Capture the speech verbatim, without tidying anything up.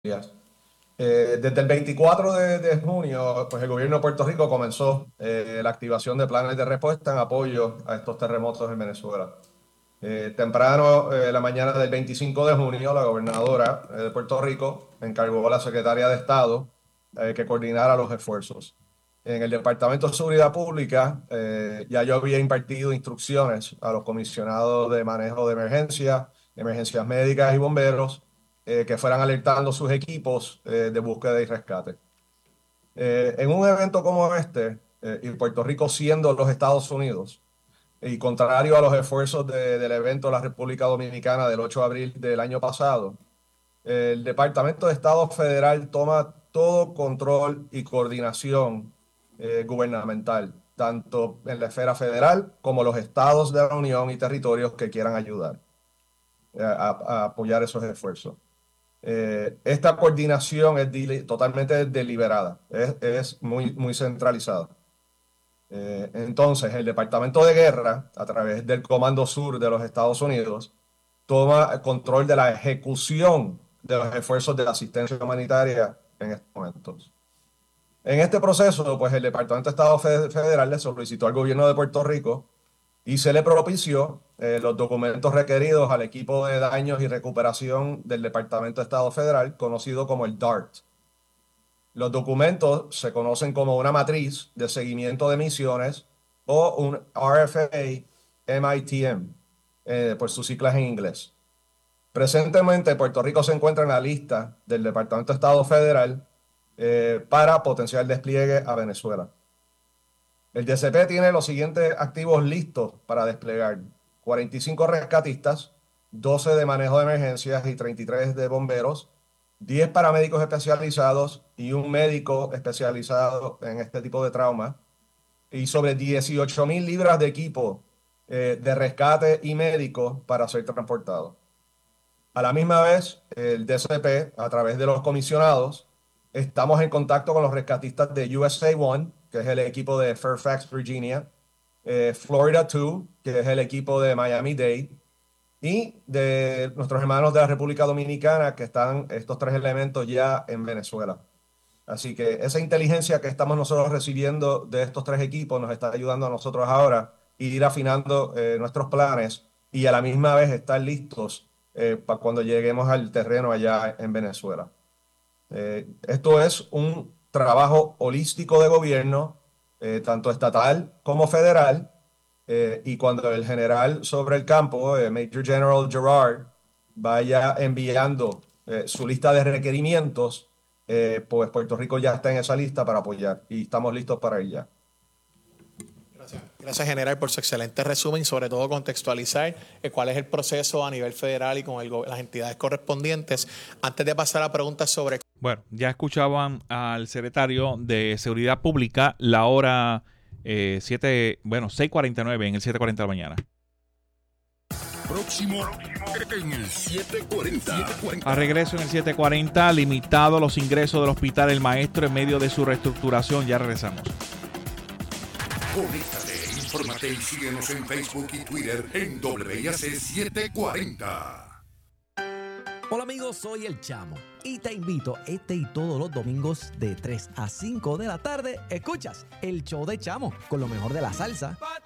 Eh, desde el veinticuatro de, de junio, pues el gobierno de Puerto Rico comenzó eh, la activación de planes de respuesta en apoyo a estos terremotos en Venezuela. Eh, temprano, eh, la mañana del veinticinco de junio, la gobernadora eh, de Puerto Rico encargó a la secretaria de Estado eh, que coordinara los esfuerzos. En el Departamento de Seguridad Pública, eh, ya yo había impartido instrucciones a los comisionados de manejo de emergencia, emergencias médicas y bomberos eh, que fueran alertando sus equipos eh, de búsqueda y rescate. Eh, en un evento como este, eh, y Puerto Rico siendo los Estados Unidos, y contrario a los esfuerzos de- del evento de la República Dominicana del ocho de abril del año pasado, el Departamento de Estado Federal toma todo control y coordinación eh, gubernamental, tanto en la esfera federal como los estados de la Unión y territorios que quieran ayudar eh, a, a apoyar esos esfuerzos. Eh, esta coordinación es dili- totalmente deliberada, es, es muy, muy centralizada. Eh, entonces, el Departamento de Guerra, a través del Comando Sur de los Estados Unidos, toma control de la ejecución de los esfuerzos de asistencia humanitaria en estos momentos. En este proceso, pues el Departamento de Estado Federal le solicitó al gobierno de Puerto Rico y se le propició eh, los documentos requeridos al equipo de daños y recuperación del Departamento de Estado Federal, conocido como el DART. Los documentos se conocen como una matriz de seguimiento de misiones o un R F A M I T M, eh, por sus siglas en inglés. Presentemente, Puerto Rico se encuentra en la lista del Departamento de Estado Federal eh, para potencial despliegue a Venezuela. El D C P tiene los siguientes activos listos para desplegar: cuarenta y cinco rescatistas, doce de manejo de emergencias y treinta y tres de bomberos, diez paramédicos especializados y un médico especializado en este tipo de trauma, y sobre dieciocho mil libras de equipo eh, de rescate y médico para ser transportado. A la misma vez, el D C P, a través de los comisionados, estamos en contacto con los rescatistas de U S A One, que es el equipo de Fairfax, Virginia, eh, Florida dos, que es el equipo de Miami-Dade, y de nuestros hermanos de la República Dominicana, que están estos tres elementos ya en Venezuela. Así que esa inteligencia que estamos nosotros recibiendo de estos tres equipos nos está ayudando a nosotros ahora a ir afinando eh, nuestros planes y a la misma vez estar listos eh, para cuando lleguemos al terreno allá en Venezuela. Eh, esto es un trabajo holístico de gobierno, eh, tanto estatal como federal, eh, y cuando el general sobre el campo, eh, Major General Gerard, vaya enviando eh, su lista de requerimientos, eh, pues Puerto Rico ya está en esa lista para apoyar y estamos listos para ir ya. Gracias. Gracias, general, por su excelente resumen y sobre todo contextualizar eh, cuál es el proceso a nivel federal y con el, las entidades correspondientes. Antes de pasar a preguntas sobre... Bueno, ya escuchaban al secretario de Seguridad Pública, la hora eh, siete, bueno, seis cuarenta y nueve en el siete cuarenta de la mañana. Próximo en el siete cuarenta. A regreso en el siete cuarenta, limitado los ingresos del Hospital El Maestro en medio de su reestructuración. Ya regresamos. Conéctate, infórmate y síguenos en Facebook y Twitter en W I A C setecientos cuarenta. Hola amigos, soy El Chamo y te invito este y todos los domingos de tres a cinco de la tarde. Escuchas El Show de Chamo con lo mejor de la salsa,